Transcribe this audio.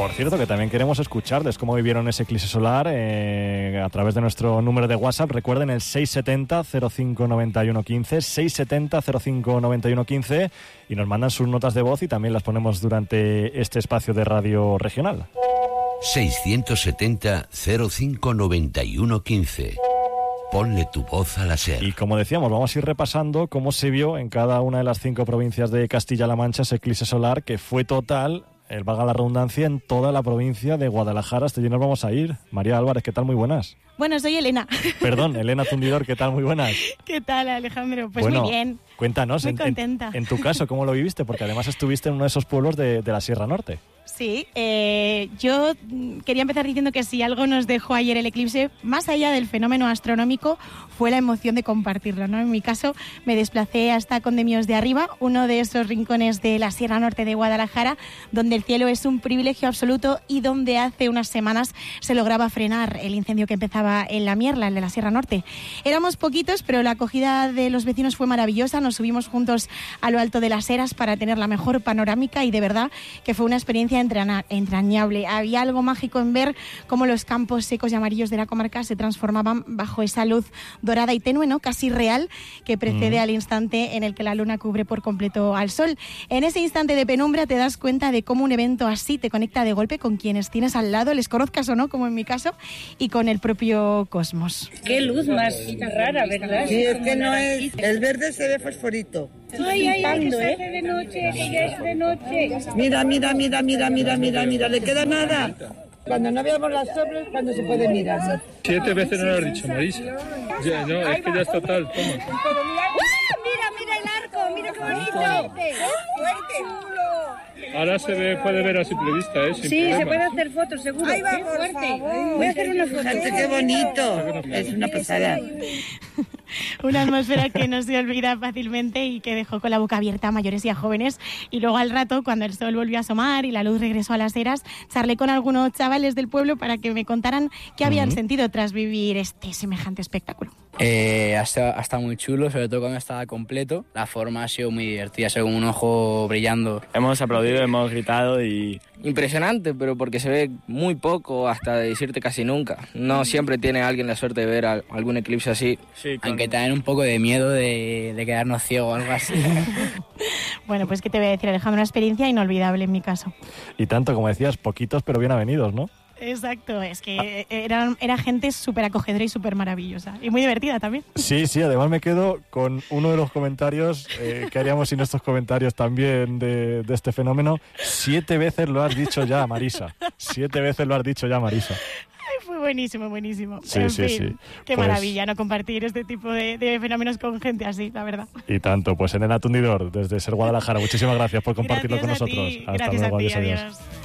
Por cierto, que también queremos escucharles cómo vivieron ese eclipse solar a través de nuestro número de WhatsApp. Recuerden el 670 05 91 15, 670 05 91 15, y nos mandan sus notas de voz y también las ponemos durante este espacio de radio regional. 670 05 91 15. Ponle tu voz a la SER. Y como decíamos, vamos a ir repasando cómo se vio en cada una de las 5 provincias de Castilla-La Mancha ese eclipse solar, que fue total, valga la redundancia, en toda la provincia de Guadalajara. Hasta allí nos vamos a ir. María Álvarez, ¿qué tal? Muy buenas. Bueno, soy Elena. Perdón, Elena Tundidor, ¿qué tal? Muy buenas. ¿Qué tal, Alejandro? Pues bueno, muy bien. Cuéntanos, muy contenta. En tu caso, ¿cómo lo viviste? Porque además estuviste en uno de esos pueblos de la Sierra Norte. Sí, yo quería empezar diciendo que si algo nos dejó ayer el eclipse, más allá del fenómeno astronómico, fue la emoción de compartirlo, ¿no? En mi caso, me desplacé hasta Condemios de Arriba, uno de esos rincones de la Sierra Norte de Guadalajara, donde el cielo es un privilegio absoluto y donde hace unas semanas se lograba frenar el incendio que empezaba en La Mierla, el de la Sierra Norte. Éramos poquitos, pero la acogida de los vecinos fue maravillosa. Nos subimos juntos a lo alto de las eras para tener la mejor panorámica y de verdad que fue una experiencia entrañable. Había algo mágico en ver cómo los campos secos y amarillos de la comarca se transformaban bajo esa luz dorada y tenue, ¿no? Casi real, que precede al instante en el que la luna cubre por completo al sol. En ese instante de penumbra te das cuenta de cómo un evento así te conecta de golpe con quienes tienes al lado, les conozcas o no, como en mi caso, y con el propio cosmos. Qué luz más rara, ¿verdad? Sí, es que no es... El verde se ve fosforito. Ay, que se hace de noche, que ya es de noche. Mira, ¿le queda nada? Cuando no veamos las sombras, cuando se puede mirar. 7 veces no lo has dicho, Marisa. Ya, no, es que ya es total, toma. Mira el arco, mira qué bonito. Fuerte. Ahora puede ver a simple vista, Sin sí, problema. se puede hacer fotos, seguro. Ahí va, qué por fuerte. favor. Voy a hacer una foto. Fíjate qué bonito. Es una pasada. Una atmósfera que no se olvida fácilmente y que dejó con la boca abierta a mayores y a jóvenes. Y luego al rato, cuando el sol volvió a asomar y la luz regresó a las eras, charlé con algunos chavales del pueblo para que me contaran qué habían sentido tras vivir este semejante espectáculo. Ha estado muy chulo, sobre todo cuando estaba completo. La forma ha sido muy divertida, según un ojo brillando. Hemos aplaudido, hemos gritado y... Impresionante, pero porque se ve muy poco, hasta decirte casi nunca. No siempre tiene alguien la suerte de ver algún eclipse así, sí, aunque te den un poco de miedo de quedarnos ciegos o algo así. Bueno, pues qué te voy a decir, Alejandro, una experiencia inolvidable en mi caso. Y tanto, como decías, poquitos pero bien avenidos, ¿no? Exacto, es que era gente súper acogedora y súper maravillosa. Y muy divertida también. Sí, además me quedo con uno de los comentarios, que haríamos sin estos comentarios también de este fenómeno. 7 veces lo has dicho ya, Marisa. 7 veces lo has dicho ya, Marisa. Ay, fue buenísimo. Sí, en sí, fin, sí. Qué Pues, maravilla, ¿no? Compartir este tipo de fenómenos con gente así, la verdad. Y tanto, pues Elena Tundidor, desde Ser Guadalajara, muchísimas gracias por compartirlo con nosotros. Gracias a ti, adiós.